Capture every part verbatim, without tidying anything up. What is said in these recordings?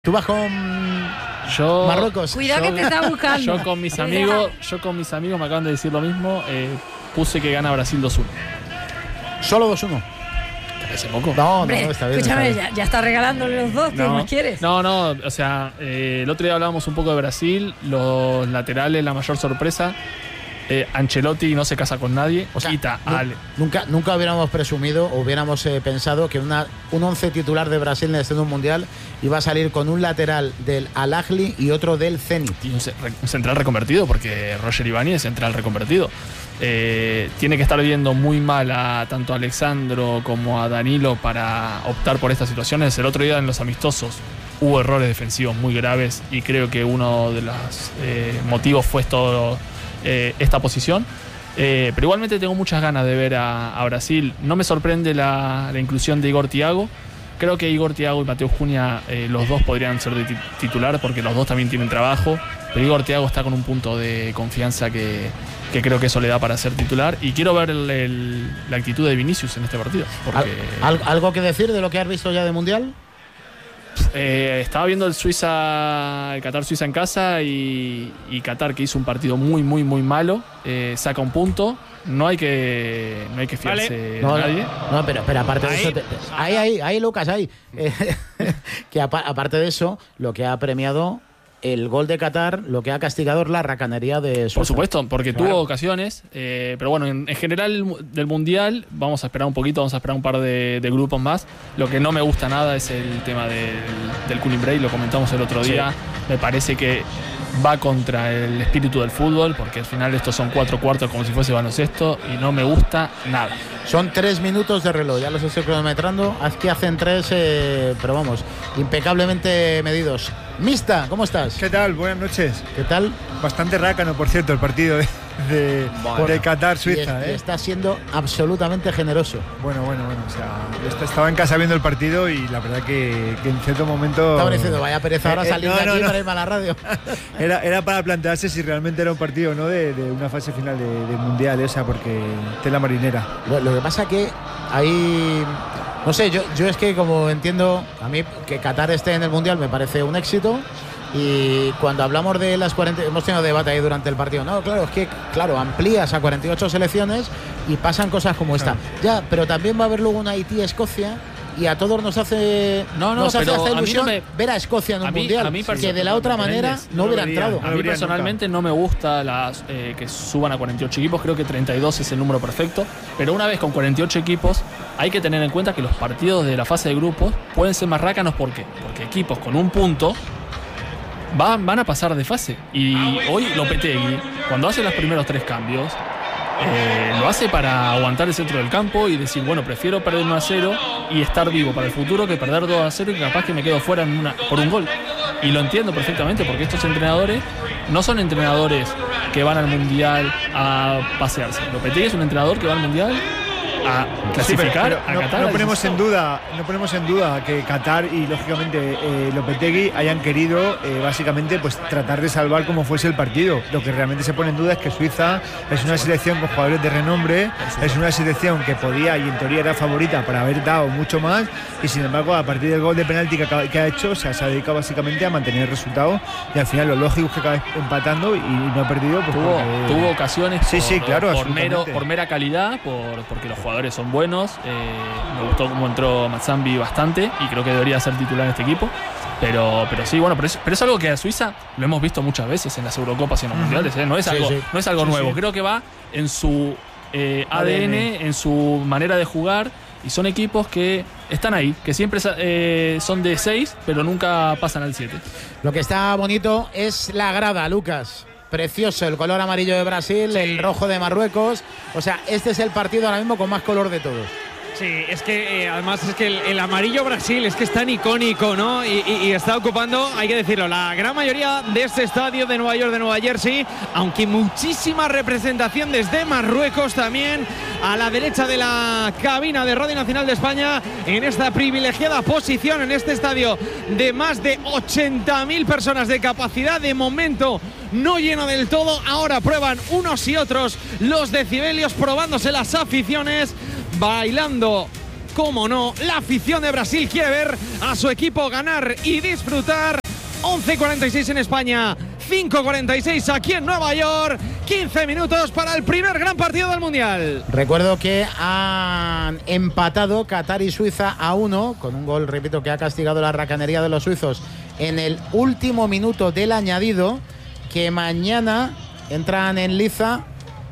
Tú vas con yo, Marruecos. Cuidado yo, que te está buscando. Yo con mis amigos, yo con mis amigos me acaban de decir lo mismo. Eh, puse que gana Brasil dos uno. Solo dos uno. ¿Te parece poco? No, Hombre, no, está bien. escúchame, está bien. ya, ya está regalándole los dos. ¿Qué No, más quieres? no, no, o sea, eh, el otro día hablábamos un poco de Brasil, los laterales, la mayor sorpresa. Eh, Ancelotti no se casa con nadie, O sea, quita nu- al... nunca, nunca hubiéramos presumido o hubiéramos eh, pensado que una, un once titular de Brasil en el escenario mundial iba a salir con un lateral del Al-Ahly y otro del Zenit. Y un, ce- un central reconvertido, porque Roger Ibáñez es central reconvertido. Eh, tiene que estar viendo muy mal a tanto a Alexandro como a Danilo para optar por estas situaciones. El otro día en los amistosos hubo errores defensivos muy graves y creo que uno de los eh, motivos fue esto, eh, esta posición. Eh, pero igualmente tengo muchas ganas de ver a, a Brasil. No me sorprende la, la inclusión de Igor Thiago. Creo que Igor Thiago y Mateo Cunha, eh, los dos podrían ser de titular porque los dos también tienen trabajo. Pero Igor Thiago está con un punto de confianza que, que creo que eso le da para ser titular. Y quiero ver el, el, la actitud de Vinicius en este partido. Porque ¿Al, al- ¿Algo que decir de lo que has visto ya de mundial? eh, estaba viendo el Suiza, el Qatar-Suiza en casa y, y Qatar, que hizo un partido muy, muy, muy malo, eh, saca un punto. No hay que, no hay que fiarse Vale. de No, nadie. no, no, pero, pero aparte de Ahí. eso. te- te- ahí, ahí, ahí, Lucas, ahí. Eh, que apa- aparte de eso, lo que ha premiado el gol de Qatar, lo que ha castigado es la racanería de Suiza. Por supuesto, porque Claro. tuvo ocasiones, eh, pero bueno, en, en general el mu- del Mundial vamos a esperar un poquito, vamos a esperar un par de, de grupos más. Lo que no me gusta nada es el tema del, del cooling break, lo comentamos el otro Sí. día. Me parece que va contra el espíritu del fútbol, porque al final estos son cuatro cuartos como si fuese baloncesto y no me gusta nada. Son tres minutos de reloj, ya los estoy cronometrando. Aquí hacen tres, eh, pero vamos, impecablemente medidos. Mista, ¿cómo estás? ¿Qué tal? Buenas noches. ¿Qué tal? Bastante rácano, por cierto, el partido de, de, Bueno, de Y Qatar-Suiza. es- y ¿eh? está siendo absolutamente generoso. Bueno, bueno, bueno. O sea, est- estaba en casa viendo el partido y la verdad que, que en cierto momento. Estaba diciendo, vaya pereza ahora Eh, eh, salir no, de aquí no, no. para irme a la radio. Era, era para plantearse si realmente era un partido o no de, de una fase final de, del mundial, ¿eh? O sea, porque tela marinera. Lo, lo que pasa que hay. No sé, yo, yo es que como entiendo, a mí que Qatar esté en el Mundial me parece un éxito. Y cuando hablamos de las cuarenta, hemos tenido debate ahí durante el partido. No, claro, es que, claro, amplías a cuarenta y ocho selecciones y pasan cosas como esta. Ya, pero también va a haber luego una Haití-Escocia y a todos nos hace, No, no, nos hace pero hasta a mí no ilusión me- ver a Escocia en un a mí- Mundial. a mí que de la otra manera ¿comprendes? no No hubiera lo vería, entrado. no A lo mí vería personalmente no me gusta las, eh, que suban a cuarenta y ocho equipos, creo que treinta y dos es el número perfecto, pero una vez con cuarenta y ocho equipos hay que tener en cuenta que los partidos de la fase de grupos pueden ser más rácanos. ¿Por qué? Porque equipos con un punto van, van a pasar de fase. Y hoy Lopetegui, cuando hace los primeros tres cambios, eh, lo hace para aguantar el centro del campo y decir, bueno, prefiero perder uno a cero y estar vivo para el futuro que perder dos a cero y capaz que me quedo fuera en una, por un gol. Y lo entiendo perfectamente porque estos entrenadores no son entrenadores que van al Mundial a pasearse. Lopetegui es un entrenador que va al Mundial a Sí, pero- clasificar pero a no, Qatar. no a ponemos en decir, duda, no ponemos en duda que Qatar y lógicamente eh, Lopetegui hayan querido eh, básicamente pues tratar de salvar como fuese el partido. Lo que realmente se pone en duda es que Suiza es una selección con jugadores de renombre, es una selección que podía y en teoría era favorita para haber dado mucho más y sin embargo a partir del gol de penalti que, acaba- que ha hecho, o sea, se ha dedicado básicamente a mantener el resultado y al final lo lógico es que acaba empatando y, y no ha perdido pues, Tuvo, porque- tuvo ocasiones Sí, por, sí, claro, por, absolutamente. mero, por mera calidad, por, porque los jugadores son buenos. Eh, me gustó cómo entró Mazzambi bastante y creo que debería ser titular en este equipo. Pero, pero sí, bueno, pero es, pero es algo que a Suiza lo hemos visto muchas veces en las Eurocopas y en los Mundiales. ¿eh? No es Sí, algo, sí. no es algo Sí, nuevo. sí. Creo que va en su eh, A D N, A D N. en su manera de jugar. Y son equipos que están ahí, que siempre eh, son de seis, pero nunca pasan al siete. Lo que está bonito es la grada, Lucas. Precioso, el color amarillo de Brasil, el rojo de Marruecos. O sea, este es el partido ahora mismo con más color de todos. Sí, es que eh, además es que el, el amarillo Brasil es que es tan icónico, ¿no? Y, y- y está ocupando, hay que decirlo, la gran mayoría de este estadio de Nueva York, de Nueva Jersey, aunque muchísima representación desde Marruecos también, a la derecha de la cabina de Radio Nacional de España, en esta privilegiada posición, en este estadio de más de ochenta mil personas de capacidad, de momento no lleno del todo. Ahora prueban unos y otros los decibelios, probándose las aficiones, bailando cómo no, la afición de Brasil quiere ver a su equipo ganar y disfrutar. once cuarenta y seis en España, cinco cuarenta y seis aquí en Nueva York. quince minutos para el primer gran partido del Mundial. Recuerdo que han empatado Qatar y Suiza a uno, con un gol, repito, que ha castigado la racanería de los suizos en el último minuto del añadido. Que mañana entran en liza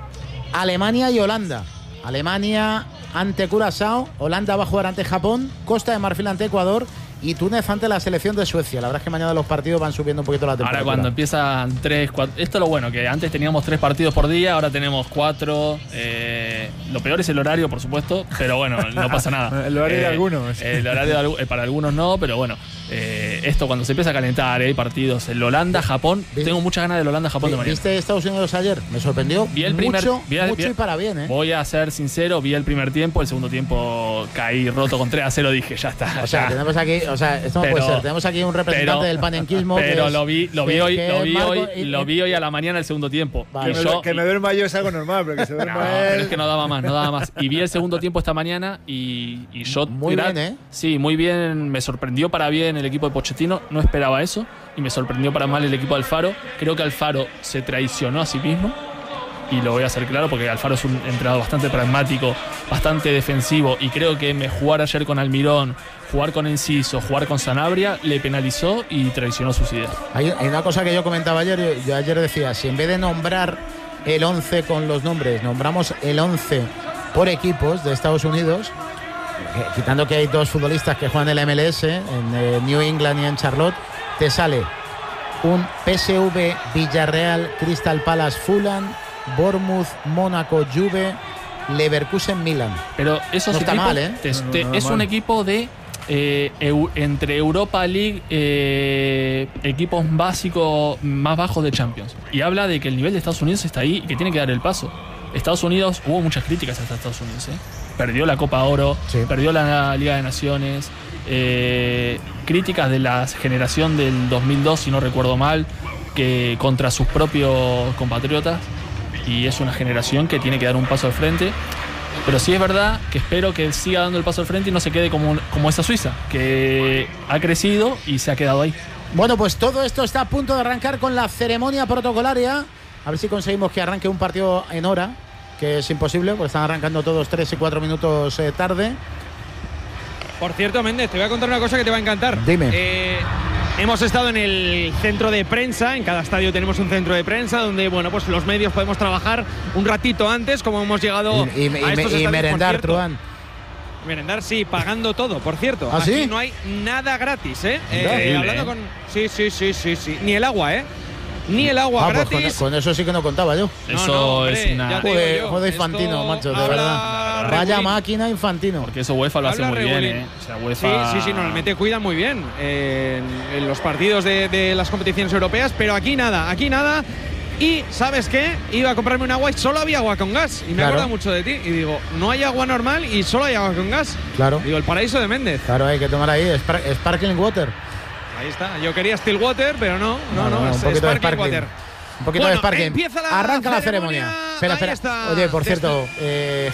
Alemania y Holanda. Alemania ante Curazao, Holanda va a jugar ante Japón, Costa de Marfil ante Ecuador y Túnez ante la selección de Suecia. La verdad es que mañana los partidos van subiendo un poquito la temperatura. Ahora cuando empiezan tres, cuatro... Esto es lo bueno, que antes teníamos tres partidos por día, ahora tenemos cuatro. Eh, lo peor es el horario, por supuesto, pero bueno, no pasa nada. El horario eh, de algunos. El horario de, para algunos no, pero bueno. Eh, esto cuando se empieza a calentar, hay eh, partidos. El Holanda-Japón, tengo muchas ganas del Holanda-Japón de mañana. ¿Viste Estados Unidos ayer? Me sorprendió vi el primer, mucho, vi el, mucho vi, y para bien. ¿eh? Voy a ser sincero, vi el primer tiempo, el segundo tiempo caí roto con tres a cero, dije, ya está. O sea, ya. tenemos aquí, o sea, esto no pero, puede ser. Tenemos aquí un representante pero, del panenquismo. Pero que es, lo vi, lo vi que, hoy, que lo vi Marco, hoy, y, lo vi hoy a la mañana el segundo tiempo. Vale. Que, y me, yo, que me duerma yo es algo normal, pero que se duerma no, él. pero es que no daba más, no daba más. Y vi el segundo tiempo esta mañana y, y yo... Muy era, bien, ¿eh? Sí, muy bien. Me sorprendió para bien el equipo de Pochettino. No esperaba eso. Y me sorprendió para mal el equipo de Alfaro. Creo que Alfaro se traicionó a sí mismo. Y lo voy a hacer claro porque Alfaro es un entrenador bastante pragmático, bastante defensivo. Y creo que me jugar ayer con Almirón, jugar con Enciso, jugar con Sanabria, le penalizó y traicionó sus ideas. Hay, hay una cosa que yo comentaba ayer. Yo, yo ayer decía, si en vez de nombrar el once con los nombres, nombramos el once por equipos de Estados Unidos, quitando que hay dos futbolistas que juegan en la M L S, en eh, New England y en Charlotte, te sale un P S V, Villarreal, Crystal Palace, Fulham, Bournemouth, Mónaco, Juve, Leverkusen, Milan. Pero esos no está equipos mal, ¿eh? te, No, no, te, no, es mal. un equipo de eh, eu, entre Europa League, eh, equipos básicos más bajos de Champions. Y habla de que el nivel de Estados Unidos está ahí y que tiene que dar el paso. Estados Unidos, hubo muchas críticas hasta Estados Unidos, ¿eh? Perdió la Copa Oro, sí. perdió la Liga de Naciones, eh, críticas de la generación del dos mil dos, si no recuerdo mal, que contra sus propios compatriotas, y es una generación que tiene que dar un paso al frente. Pero sí es verdad que espero que siga dando el paso al frente y no se quede como, como esa Suiza, que ha crecido y se ha quedado ahí. Bueno, pues todo esto está a punto de arrancar con la ceremonia protocolaria. A ver si conseguimos que arranque un partido en hora, que es imposible, porque están arrancando todos tres y cuatro minutos eh, tarde. Por cierto, Méndez, te voy a contar una cosa que te va a encantar. Dime. Eh, hemos estado en el centro de prensa, en cada estadio tenemos un centro de prensa donde, bueno, pues los medios podemos trabajar un ratito antes, como hemos llegado Y, y, a estos y, y estadios, merendar, por cierto. Truán. Merendar, sí, pagando todo, por cierto. ¿Ah, Aquí sí? no hay nada gratis, ¿eh? Increíble, eh hablando ¿eh? con... Sí, sí, sí, sí, sí. Ni el agua, ¿eh? Ni el agua Ah, pues gratis. con, con eso sí que no contaba yo. No, Eso no, hombre, es una... ya te digo Joder, yo, joder, esto Infantino, macho, de habla verdad. Vaya regulín. máquina, Infantino. Porque eso UEFA lo hace Habla muy bien, regulín. ¿eh? O sea, UEFA... Sí, sí, sí, normalmente cuidan muy bien eh, en, en los partidos de, de las competiciones europeas, pero aquí nada, aquí nada. Y, ¿sabes qué? Iba a comprarme un agua y solo había agua con gas. Y me Claro. acuerdo mucho de ti. Y digo, no hay agua normal y solo hay agua con gas. Claro. Digo, el paraíso de Méndez. Claro, hay que tomar ahí Spar- Sparkling Water. Ahí está. Yo quería Stillwater, pero no, no, no, un es poquito de Sparkling Sparkling. Water. Un poquito Bueno, de Sparkling. empieza la Arranca la ceremonia. ceremonia. Espera, Ahí espera. está. Oye, por cierto, eh,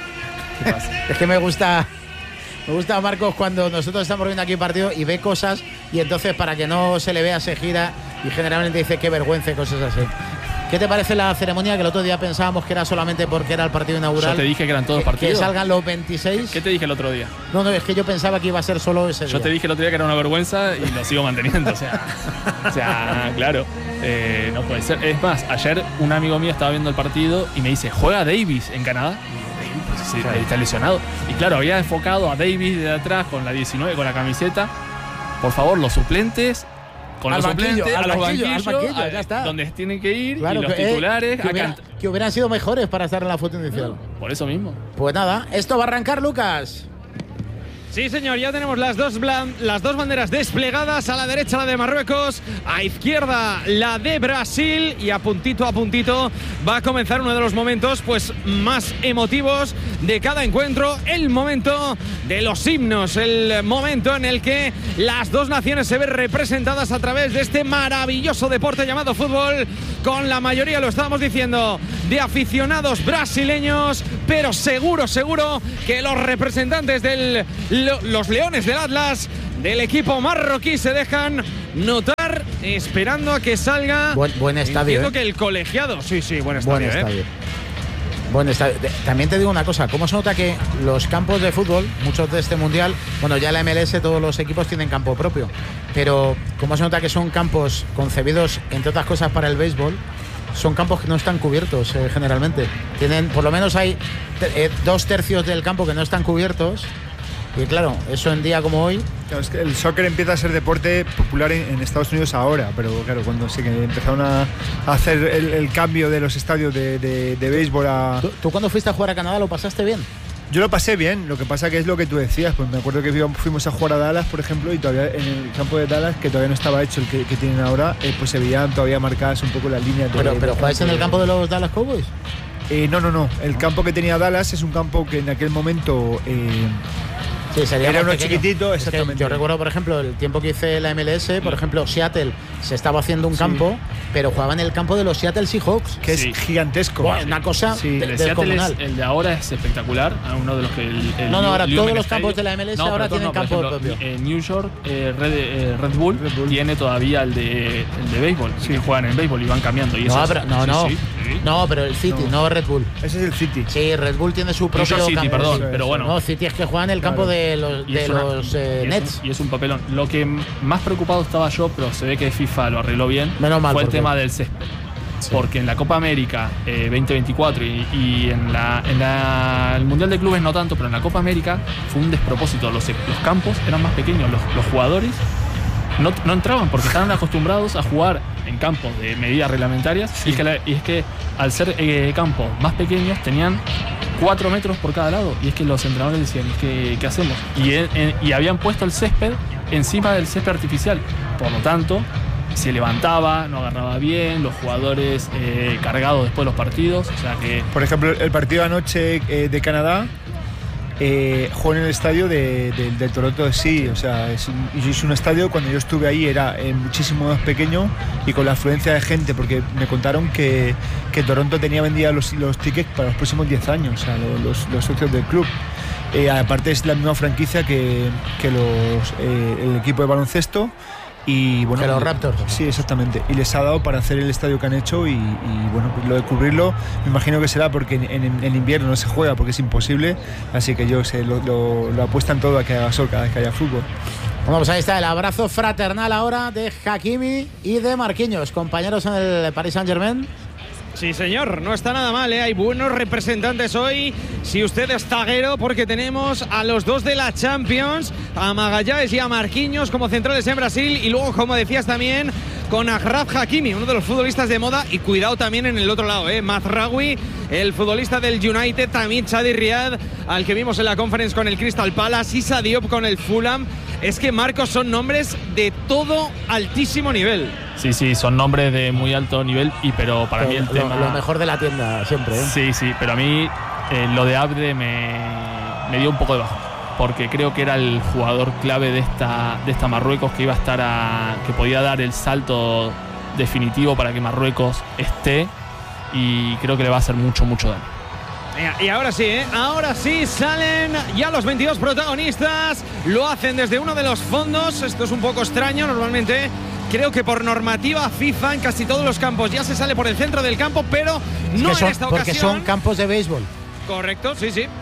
es que me gusta, me gusta Marcos cuando nosotros estamos viendo aquí partido y ve cosas y entonces para que no se le vea se gira y generalmente dice qué vergüenza y cosas así. ¿Qué te parece la ceremonia? Que el otro día pensábamos que era solamente porque era el partido inaugural. Yo te dije que eran todos que, partidos. Que salgan los veintiséis. ¿Qué te dije el otro día? No, no, es que yo pensaba que iba a ser solo ese Yo día. te dije el otro día que era una vergüenza y lo sigo manteniendo. O sea, o sea claro, eh, no puede ser. Es más, ayer un amigo mío estaba viendo el partido y me dice, ¿juega Davis en Canadá? Y Davis, pues, sí, Claro. está lesionado. Y claro, había enfocado a Davis de atrás con la diecinueve, con la camiseta. Por favor, los suplentes... Con Al los banquillo, suplentes, al a los banquillo, al banquillos, banquillo, a- ya está. donde tienen que ir, Claro, y los que, eh, titulares que, a hubiera- cant- que hubieran sido mejores para estar en la foto inicial. Por eso mismo. Pues nada, esto va a arrancar, Lucas. Sí, señor, ya tenemos las dos, blan- las dos banderas desplegadas. A la derecha la de Marruecos, a izquierda la de Brasil. Y a puntito a puntito va a comenzar uno de los momentos pues más emotivos de cada encuentro, el momento de los himnos, el momento en el que las dos naciones se ven representadas a través de este maravilloso deporte llamado fútbol, con la mayoría, lo estábamos diciendo, de aficionados brasileños, pero seguro, seguro que los representantes de los Leones del Atlas, del equipo marroquí, se dejan notar esperando a que salga. Buen, buen estadio. Entiendo ¿eh? que el colegiado, sí, sí, buen estadio. Buen estadio. ¿eh? Buen estadio. También te digo una cosa, ¿cómo se nota que los campos de fútbol, muchos de este mundial, bueno, ya en la M L S todos los equipos tienen campo propio, pero cómo se nota que son campos concebidos, entre otras cosas, para el béisbol? Son campos que no están cubiertos eh, generalmente. Tienen, por lo menos hay eh, dos tercios del campo que no están cubiertos. Y claro, eso en día como hoy. Claro, es que el soccer empieza a ser deporte popular en, en Estados Unidos ahora, pero claro, cuando sí que empezaron a, a hacer el, el cambio de los estadios de, de, de béisbol a. ¿Tú, ¿Tú cuando fuiste a jugar a Canadá lo pasaste bien? Yo lo pasé bien, lo que pasa que es lo que tú decías, pues me acuerdo que fuimos a jugar a Dallas, por ejemplo, y todavía en el campo de Dallas, que todavía no estaba hecho el que, que tienen ahora, eh, pues se veían todavía marcadas un poco las líneas. Pero, de, pero de ¿jugáis en el campo de los Dallas Cowboys? Eh, no, no, no. El campo que tenía Dallas es un campo que en aquel momento eh, sí, sería era más uno pequeño. chiquitito, Es que exactamente. yo recuerdo, por ejemplo, el tiempo que hice la M L S, por ejemplo, Seattle se estaba haciendo un Sí. campo, pero jugaba en el campo de los Seattle Seahawks. que Sí. es gigantesco. Buah, una cosa Sí. de- El de Seattle es- descomunal. el de ahora es espectacular, uno de los que el, el No, no, ahora New- todos Lumen los Stadium- campos de la M L S No, ahora pero tienen no, por campo ejemplo, propio. En New York, eh, Red, eh, Red, Bull Red Bull tiene todavía el de, el de béisbol, sí. que juegan en béisbol y van cambiando. Y No, eso es- pero, no, sí, no. sí, sí. No, pero el City, no, No. Red Bull. Ese es el City. Sí, Red Bull tiene su New propio York City, campo. perdón, eso, pero eso. bueno. No, City es que juega en el campo Claro. de los, Y de es una- los eh, y es Nets. un- y es un papelón. Lo que más preocupado estaba yo, pero se ve que FIFA lo arregló bien, Menos mal, fue el porque- tema del césped. Porque en la Copa América eh, veinte veinticuatro y, y en, la, en la- el Mundial de Clubes no tanto, pero en la Copa América fue un despropósito. Los, los campos eran más pequeños, los, los jugadores no, no entraban porque estaban acostumbrados a jugar en campos de medidas reglamentarias y, es que la- y es que al ser eh, campos más pequeños tenían cuatro metros por cada lado y es que los entrenadores decían, ¿qué, qué hacemos? Y, en- en- y habían puesto el césped encima del césped artificial, por lo tanto se levantaba, no agarraba bien, los jugadores eh, cargados después de los partidos, o sea que Por ejemplo, el partido anoche eh, de Canadá eh, jugó en el estadio de, de- de Toronto sí, o sea, es un, y es un estadio, cuando yo estuve ahí era eh, muchísimo más pequeño y con la afluencia de gente, porque me contaron que, que Toronto tenía vendidos los, los tickets para los próximos diez años, o sea, lo- los, los socios del club. Eh, aparte es la misma franquicia que, que los, eh, el equipo de baloncesto. Y bueno, Que los Raptors. Sí, exactamente. Y les ha dado para hacer el estadio que han hecho y, y, bueno, pues lo de cubrirlo me imagino que será porque en, en- en invierno no se juega porque es imposible. Así que yo sé, lo, lo- lo apuestan todo a que haga sol cada vez que haya fútbol. Bueno, pues ahí está el abrazo fraternal ahora de Hakimi y de Marquinhos, compañeros en el Paris Saint-Germain. Sí, señor, no está nada mal, ¿eh? Hay buenos representantes hoy. Si usted es zaguero, porque tenemos a los dos de la Champions, a Magallanes y a Marquinhos como centrales en Brasil. Y luego, como decías también, con Achraf Hakimi, uno de los futbolistas de moda. Y cuidado también en el otro lado, ¿eh? Mazraoui, el futbolista del United. También Chadi Riad, al que vimos en la conference con el Crystal Palace. Issa Diop con el Fulham. Es que, Marcos, son nombres de todo altísimo nivel. sí, sí, son nombres de muy alto nivel, y pero para mí el lo, tema... lo mejor de la tienda siempre, ¿eh? Sí, sí, pero a mí eh, lo de Abde me, me dio un poco de bajo, porque creo que era el jugador clave de esta, de esta Marruecos, que iba a estar a, que podía dar el salto definitivo para que Marruecos esté, y creo que le va a hacer mucho, mucho daño. Venga, y ahora sí, ¿eh? Ahora sí salen ya los veintidós protagonistas. Lo hacen desde uno de los fondos. Esto es un poco extraño. Normalmente creo que por normativa FIFA en casi todos los campos ya se sale por el centro del campo, pero no Que son- en esta porque ocasión. son campos de béisbol. Correcto, sí, sí.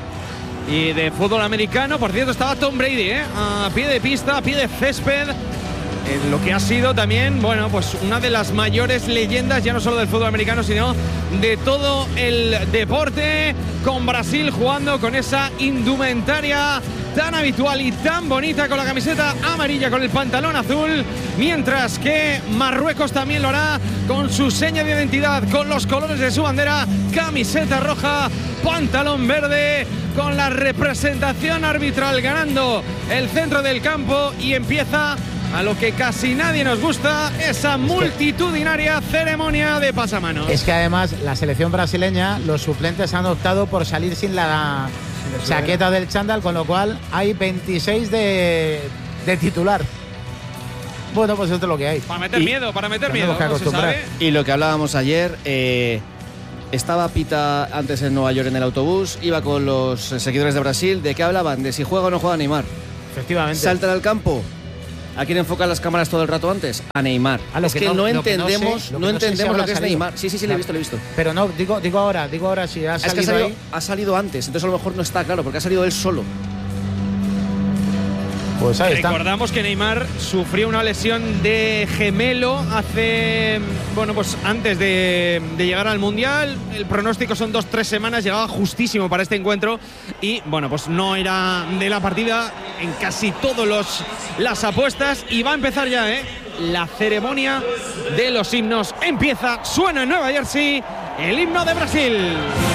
Y de fútbol americano, por cierto, estaba Tom Brady, ¿eh? A pie de pista, a pie de césped. En lo que ha sido también, bueno, pues una de las mayores leyendas, ya no solo del fútbol americano, sino de todo el deporte, con Brasil jugando con esa indumentaria tan habitual y tan bonita, con la camiseta amarilla, con el pantalón azul, mientras que Marruecos también lo hará con su seña de identidad, con los colores de su bandera, camiseta roja, pantalón verde, con la representación arbitral ganando el centro del campo, y empieza a lo que casi nadie nos gusta, esa multitudinaria ceremonia de pasamanos. Es que además la selección brasileña, los suplentes han optado por salir sin la chaqueta del chándal, con lo cual hay veintiséis de, de titular. Bueno, pues esto es lo que hay. Para meter y, miedo, para meter miedo. Que no se sabe. Y lo que hablábamos ayer, eh, estaba Pita antes en Nueva York en el autobús, iba con los seguidores de Brasil. ¿De qué hablaban? De si juega o no juega Neymar. Efectivamente. Saltan al campo. ¿A quién enfocan las cámaras todo el rato antes? A Neymar. A lo es que, que no, no- no lo que no sé- entendemos, lo no, que no sé si entendemos habrá lo que es salido. Neymar. Sí, sí, sí, lo he visto, lo he visto. Pero no, digo, digo ahora, digo ahora si ha Es que ha salido, salido, ahí. ha salido antes, entonces a lo mejor no está claro, porque ha salido él solo. Pues ahí está. Recordamos que Neymar sufrió una lesión de gemelo hace, bueno, pues antes de, de llegar al Mundial. El pronóstico son dos, tres semanas, llegaba justísimo para este encuentro y, bueno, pues no era de la partida en casi todos los las apuestas. Y va a empezar ya, ¿eh? La ceremonia de los himnos empieza, suena en Nueva Jersey el himno de Brasil.